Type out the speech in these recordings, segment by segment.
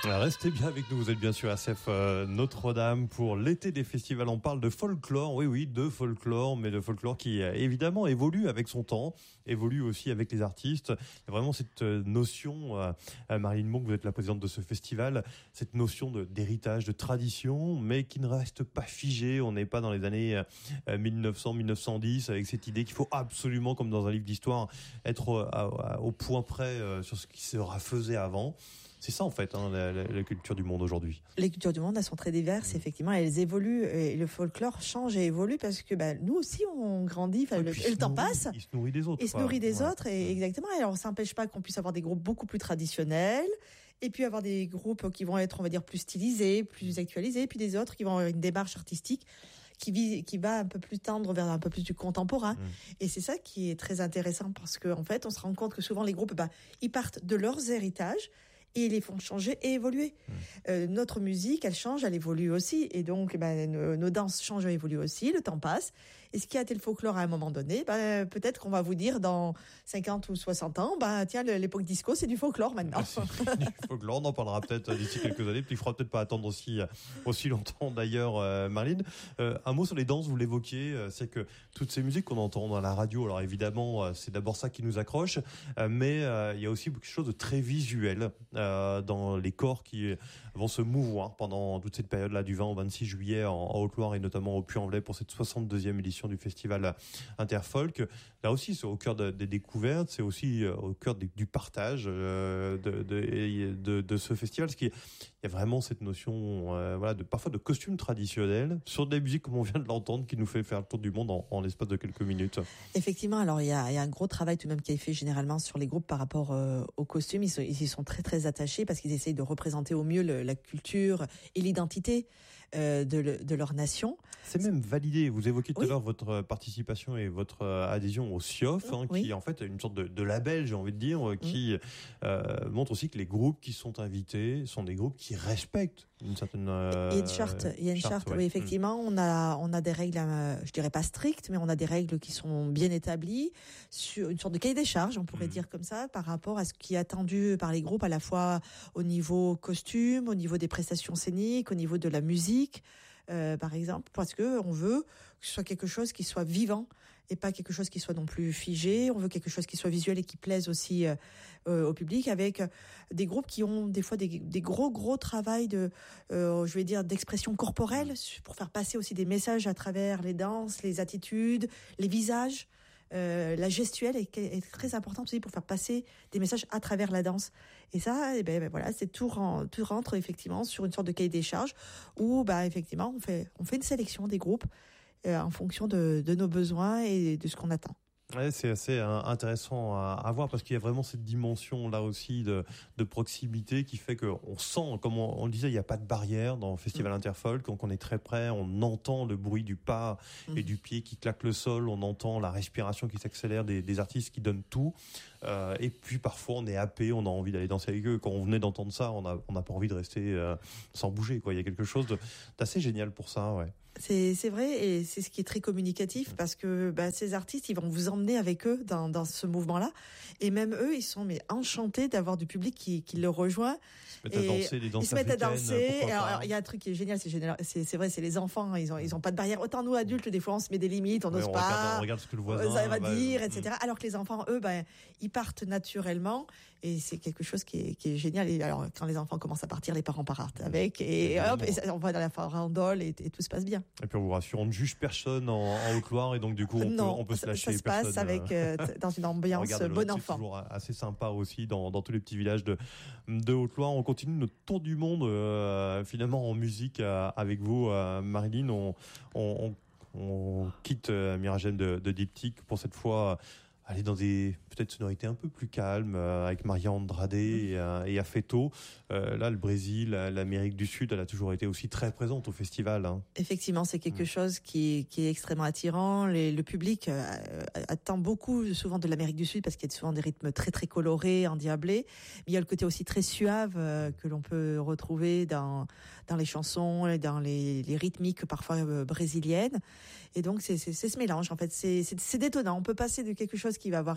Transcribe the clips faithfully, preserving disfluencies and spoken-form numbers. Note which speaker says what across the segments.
Speaker 1: Restez bien avec nous, vous êtes bien sur R C F euh, Notre-Dame pour l'été des festivals. On parle de folklore, oui oui, de folklore, mais de folklore qui euh, évidemment évolue avec son temps, évolue aussi avec les artistes. Il y a vraiment cette euh, notion, euh, Marlene Monk, vous êtes la présidente de ce festival, cette notion de, d'héritage, de tradition, mais qui ne reste pas figée. On n'est pas dans les années euh, mille neuf cents mille neuf cent dix avec cette idée qu'il faut absolument, comme dans un livre d'histoire, être euh, à, à, au point près euh, sur ce qui se faisait avant. C'est ça en fait, hein, la, la, la culture du monde aujourd'hui.
Speaker 2: Les cultures du monde, elles sont très diverses, mmh. effectivement, elles évoluent et le folklore change et évolue parce que bah, nous aussi on grandit, ouais, le, le temps
Speaker 1: nourrit,
Speaker 2: passe.
Speaker 1: Il se nourrit des autres.
Speaker 2: Il se nourrit des ouais. autres, et exactement. Alors ça n'empêche pas qu'on puisse avoir des groupes beaucoup plus traditionnels et puis avoir des groupes qui vont être, on va dire, plus stylisés, plus actualisés, et puis des autres qui vont avoir une démarche artistique qui, vise, qui va un peu plus tendre vers un peu plus du contemporain. Mmh. Et c'est ça qui est très intéressant parce qu'en en fait, on se rend compte que souvent les groupes, bah, ils partent de leurs héritages et ils les font changer et évoluer. Mmh. Euh, notre musique, elle change, elle évolue aussi. Et donc, ben, nos, nos danses changent et évoluent aussi. Le temps passe. Et ce qui a été le folklore à un moment donné, ben, peut-être qu'on va vous dire dans cinquante ou soixante ans, ben, tiens, l'époque disco, c'est du folklore maintenant.
Speaker 1: C'est du folklore, on en parlera peut-être d'ici quelques années. Puis il faudra peut-être pas attendre aussi, aussi longtemps d'ailleurs, euh, Marlene. Euh, un mot sur les danses, vous l'évoquiez, euh, c'est que toutes ces musiques qu'on entend dans la radio, alors évidemment, euh, c'est d'abord ça qui nous accroche, euh, mais euh, il y a aussi quelque chose de très visuel. Euh, dans les corps qui vont se mouvoir pendant toute cette période-là du vingt au vingt-six juillet en, en Haute-Loire et notamment au Puy-en-Velay pour cette soixante-deuxième édition du festival Interfolk. Là aussi, c'est au cœur de, des découvertes, c'est aussi au cœur de, du partage euh, de, de, de, de ce festival. Parce qu'il y a vraiment cette notion, euh, voilà, de parfois de costumes traditionnels sur des musiques comme on vient de l'entendre qui nous fait faire le tour du monde en, en l'espace de quelques minutes.
Speaker 2: Effectivement, alors il y a, il y a un gros travail tout de même qui est fait généralement sur les groupes par rapport euh, aux costumes. Ils sont, ils y sont très très attachés parce qu'ils essayent de représenter au mieux le, la culture et l'identité euh, de, le, de leur nation.
Speaker 1: C'est même validé. Vous évoquiez tout
Speaker 2: oui.
Speaker 1: à l'heure votre participation et votre adhésion au S I O F, hein,
Speaker 2: oui.
Speaker 1: qui est en fait une sorte de, de label, j'ai envie de dire, qui mmh. euh, montre aussi que les groupes qui sont invités sont des groupes qui respectent une certaine euh,
Speaker 2: il y a une charte, il y a une charte, charte ouais. oui, effectivement, mmh. on a on a des règles, euh, je dirais pas strictes, mais on a des règles qui sont bien établies, sur une sorte de cahier des charges, on pourrait mmh. dire comme ça, par rapport à ce qui est attendu par les groupes, à la fois au niveau costume, au niveau des prestations scéniques, au niveau de la musique. Euh, par exemple, parce que on veut que ce soit quelque chose qui soit vivant et pas quelque chose qui soit non plus figé. On veut quelque chose qui soit visuel et qui plaise aussi euh, euh, au public, avec des groupes qui ont des fois des, des gros gros travail de, euh, je vais dire, d'expression corporelle pour faire passer aussi des messages à travers les danses, les attitudes, les visages. Euh, la gestuelle est, est très importante aussi pour faire passer des messages à travers la danse. Et ça, eh ben, ben voilà, c'est tout, rend, tout rentre effectivement sur une sorte de cahier des charges où, bah, effectivement, on fait, on fait une sélection des groupes euh, en fonction de, de nos besoins et de ce qu'on attend.
Speaker 1: Ouais, c'est assez intéressant à, à voir parce qu'il y a vraiment cette dimension là aussi de, de proximité qui fait qu'on sent, comme on, on le disait, il n'y a pas de barrière dans le Festival mmh. Interfolk, donc on est très près, on entend le bruit du pas mmh. et du pied qui claque le sol, on entend la respiration qui s'accélère des, des artistes qui donnent tout, euh, et puis parfois on est happé, on a envie d'aller danser avec eux. Quand on venait d'entendre ça, on a on n'a pas envie de rester euh, sans bouger, quoi. Il y a quelque chose de, d'assez génial pour ça, ouais.
Speaker 2: C'est c'est vrai et c'est ce qui est très communicatif parce que bah, ces artistes ils vont vous emmener avec eux dans dans ce mouvement-là et même eux ils sont mais enchantés d'avoir du public qui qui le rejoint.
Speaker 1: Ils se mettent à danser, des danses
Speaker 2: Ils se mettent à danser.
Speaker 1: Alors
Speaker 2: il y a un truc qui est génial, c'est génial, c'est c'est vrai, c'est les enfants, ils ont ils ont pas de barrière. Autant nous adultes des fois on se met des limites, on n'ose
Speaker 1: ouais,
Speaker 2: pas.
Speaker 1: Regarde, on regarde ce que le voisin
Speaker 2: ça va
Speaker 1: bah,
Speaker 2: dire, et cetera. Alors que les enfants eux ben ils partent naturellement et c'est quelque chose qui est qui est génial. Et alors quand les enfants commencent à partir, les parents partent avec et, et hop et ça, on va dans la farandole et, et tout se passe bien.
Speaker 1: Et puis on vous rassure, on ne juge personne en, en Haute-Loire et donc du coup on
Speaker 2: non,
Speaker 1: peut, on peut se lâcher.
Speaker 2: Ça se passe avec euh, dans une ambiance bon enfant.
Speaker 1: C'est toujours assez sympa aussi dans, dans tous les petits villages de, de Haute-Loire. On continue notre tour du monde euh, finalement en musique euh, avec vous, euh, Marlene. On, on, on, on quitte euh, Miragène de, de Diptyque pour cette fois aller dans des peut-être sonorités un peu plus calmes euh, avec Maria Andrade et, euh, et Afeto. Euh, là, le Brésil, l'Amérique du Sud, elle a toujours été aussi très présente au festival. Hein.
Speaker 2: Effectivement, c'est quelque mmh. chose qui, qui est extrêmement attirant. Les, le public euh, attend beaucoup souvent de l'Amérique du Sud parce qu'il y a souvent des rythmes très très colorés, endiablés. Mais il y a le côté aussi très suave euh, que l'on peut retrouver dans dans les chansons, et dans les, les rythmiques parfois euh, brésiliennes. Et donc c'est, c'est c'est ce mélange en fait. C'est c'est, c'est détonnant. On peut passer de quelque chose qui va avoir énormément de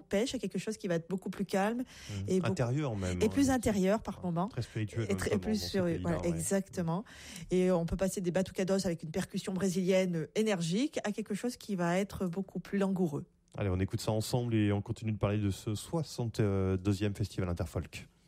Speaker 2: pêche à quelque chose qui va être beaucoup plus calme
Speaker 1: Mmh.
Speaker 2: et beaucoup,
Speaker 1: intérieur même.
Speaker 2: et
Speaker 1: hein,
Speaker 2: plus intérieur par moment.
Speaker 1: Très spirituel.
Speaker 2: Et très plus sur, voilà, ouais. Exactement. Et on peut passer des batucados avec une percussion brésilienne énergique à quelque chose qui va être beaucoup plus langoureux.
Speaker 1: Allez, on écoute ça ensemble et on continue de parler de ce soixante-deuxième Festival Interfolk.